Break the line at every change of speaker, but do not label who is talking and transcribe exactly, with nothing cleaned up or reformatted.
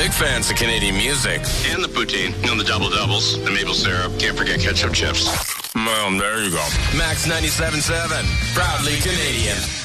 Big fans of Canadian music.
And the poutine. You know, the double doubles, the maple syrup. Can't forget ketchup chips.
Well, there you go. Max ninety-seven point seven. Proudly Canadian.